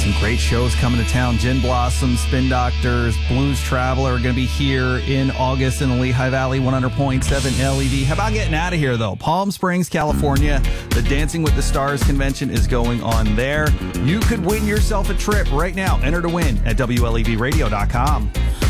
Some great shows coming to town. Gin Blossom, Spin Doctors, Blues Traveler are going to be here in August in the Lehigh Valley, 100.7 LEV. How about getting out of here, though? Palm Springs, California. The Dancing with the Stars convention is going on there. You could win yourself a trip right now. Enter to win at WLEVradio.com.